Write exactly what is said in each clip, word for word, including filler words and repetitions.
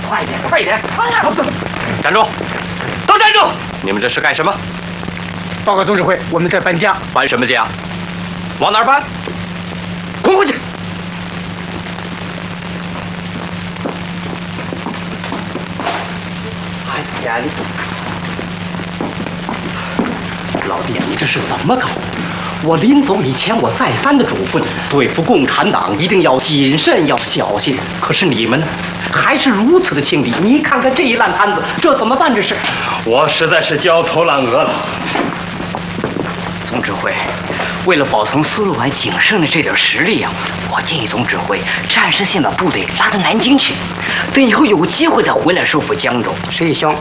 快点，快点！哎呀， 站住！都站住！你们这是干什么？ 报告总指挥，我们在搬家。 搬什么家？往哪儿搬？滚回去！哎呀，你老弟，你这是怎么搞？我临走以前，我再三的嘱咐你，对付共产党一定要谨慎，要小心。可是你们呢，还是如此的轻敌。你看看这一烂摊子，这怎么办？这是， 我实在是焦头烂额了。 总指挥，为了保存苏鲁湾仅剩的这点实力呀、啊，我建议总指挥暂时先把部队拉到南京去，等以后有机会再回来收复江州。 师兄，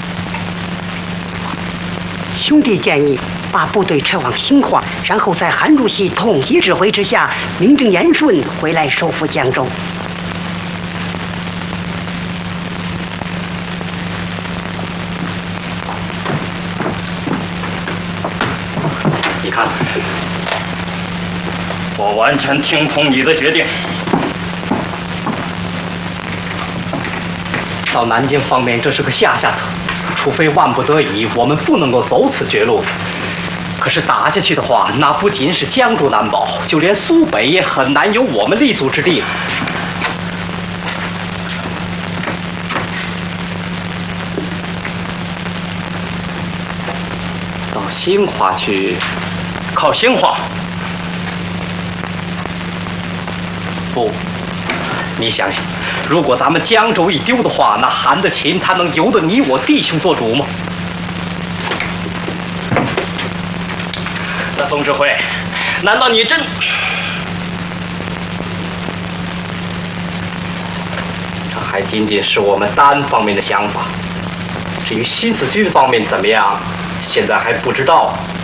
兄弟建议把部队撤往兴化，然后在韩主席统一指挥之下，名正言顺回来收复江州。 你看，我完全听从你的决定。 到南京方面，这是个下下策，除非万不得已，我们不能够走此绝路。可是打下去的话，那不仅是江州难保，就连苏北也很难有我们立足之地。到兴化去， 靠兴化？ 不，你想想，如果咱们江州一丢的话，那韩德勤他能由得你我弟兄做主吗？ 那总指挥，难道你真…… 这还仅仅是我们单方面的想法。至于新四军方面怎么样，现在还不知道。